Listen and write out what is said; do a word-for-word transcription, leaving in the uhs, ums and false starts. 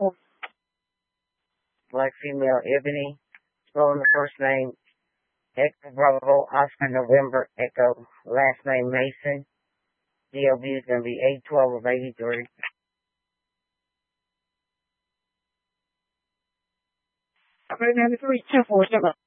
four. Black female, Ebony. Spelling the first name, Echo Bravo, Oscar November, Echo. Last name, Mason. D O B is going to be eight twelve of eighty-three. Number three two four seven.